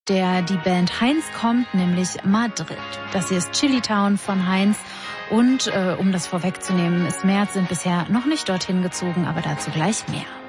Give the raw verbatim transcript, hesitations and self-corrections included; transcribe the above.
der die Band Heinz kommt, nämlich Madrid. Das hier ist Chili Town von Heinz. Und äh, um das vorwegzunehmen, ist Merz sind bisher noch nicht dorthin gezogen, aber dazu gleich mehr.